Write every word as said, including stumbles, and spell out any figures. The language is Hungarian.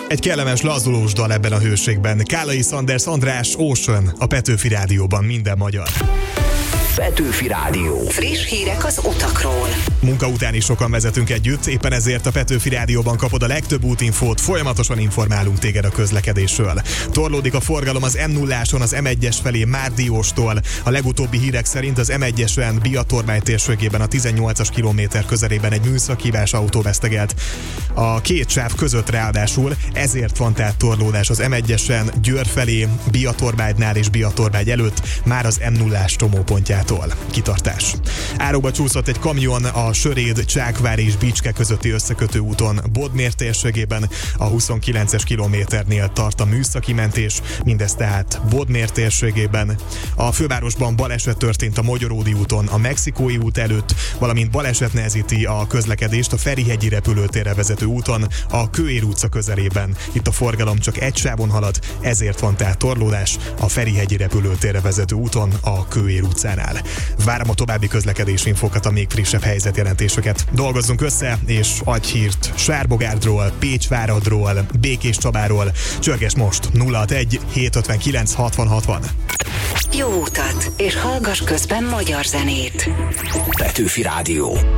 Egy kellemes lazulós dal ebben a hőségben. Kálai Sanders András, Ocean, a Petőfi Rádióban, minden magyar. Petőfi Rádió. Friss hírek az utakról. Munka után is sokan vezetünk együtt, éppen ezért a Petőfi Rádióban kapod a legtöbb útinfót, folyamatosan informálunk téged a közlekedésről. Torlódik a forgalom az em nulláson az em egyes felé Márdióstól. A legutóbbi hírek szerint az em egyesen Biatormány térségében a tizennyolcas kilométer közelében egy műszakhívás autó vesztegelt a két sáv között, ráadásul ezért van tehát torlódás az em egyesen Győr felé, Biatormánynál és Biatormány előtt, már az em nullás csomópontjától. Kitartás. Áróba csúszott egy kamion a Söréd, Csákvár és Bicske közötti összekötő úton Bodmér térségében, a huszonkilences kilométernél tart a műszaki mentés, mindez tehát Bodmér térségében. A fővárosban baleset történt a Mogyoródi úton, a Mexikói út előtt, valamint baleset nehezíti a közlekedést a Ferihegyi repülőtérre vezető úton, a Kőér utca közelében. Itt a forgalom csak egy sávon halad, ezért van tehát torlódás a Ferihegyi repülőtérre vezető úton, a Kőér utcánál. Várom a további közlekedési infókat, a még frissebb helyzetjelentéseket. Dolgozzunk össze, és adj hírt Sárbogárdról, Pécsváradról, Békés Csabáról. Csörges most nulla hatvanegy hétszázötvenkilenc hatvan hatvan. Jó utat, és hallgass közben magyar zenét. Petőfi Rádió.